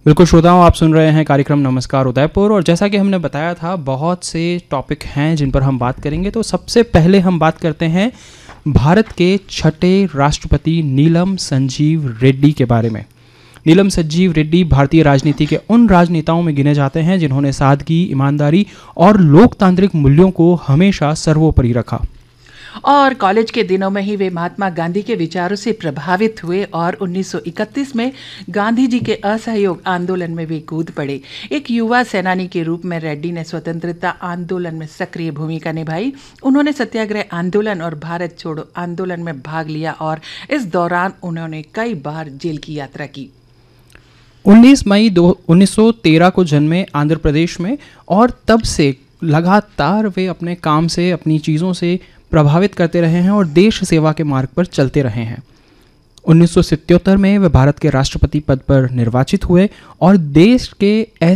बिल्कुल श्रोताओं, आप सुन रहे हैं कार्यक्रम नमस्कार उदयपुर। और जैसा कि हमने बताया था, बहुत से टॉपिक हैं जिन पर हम बात करेंगे। तो सबसे पहले हम बात करते हैं भारत के छठे राष्ट्रपति नीलम संजीव रेड्डी के बारे में। नीलम संजीव रेड्डी भारतीय राजनीति के उन राजनेताओं में गिने जाते हैं जिन्होंने सादगी, ईमानदारी और लोकतांत्रिक मूल्यों को हमेशा सर्वोपरि रखा। और कॉलेज के दिनों में ही वे महात्मा गांधी के विचारों से प्रभावित हुए और 1931 में गांधी जी के असहयोग आंदोलन में वे कूद पड़े। एक युवा सेनानी के रूप में रेड्डी ने स्वतंत्रता आंदोलन में सक्रिय भूमिका निभाई। उन्होंने सत्याग्रह आंदोलन और भारत छोड़ो आंदोलन में भाग लिया और इस दौरान उन्होंने कई बार जेल की यात्रा की। 19 मई 1913 को जन्मे आंध्र प्रदेश में, और तब से लगातार वे अपने काम से, अपनी चीज़ों से प्रभावित करते रहे हैं और देश सेवा के मार्ग पर चलते रहे हैं। 1977 में वे भारत के राष्ट्रपति पद पर निर्वाचित हुए और देश के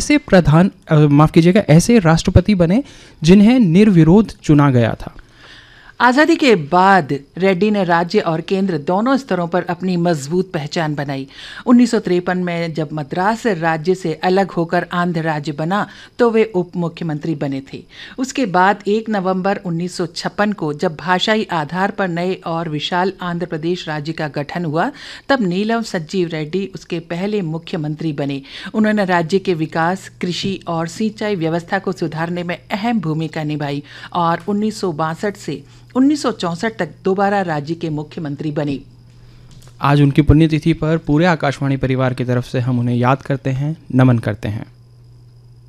ऐसे राष्ट्रपति बने जिन्हें निर्विरोध चुना गया था। आज़ादी के बाद रेड्डी ने राज्य और केंद्र दोनों स्तरों पर अपनी मजबूत पहचान बनाई। 1953 में जब मद्रास राज्य से अलग होकर आंध्र राज्य बना तो वे उप मुख्यमंत्री बने थे। उसके बाद 1 नवंबर 1956 को जब भाषाई आधार पर नए और विशाल आंध्र प्रदेश राज्य का गठन हुआ, तब नीलम संजीव रेड्डी उसके पहले मुख्यमंत्री बने। उन्होंने राज्य के विकास, कृषि और सिंचाई व्यवस्था को सुधारने में अहम भूमिका निभाई और 1962 से 1964 तक दोबारा राज्य के मुख्यमंत्री बने। आज उनकी पुण्यतिथि पर पूरे आकाशवाणी परिवार की तरफ से हम उन्हें याद करते हैं, नमन करते हैं।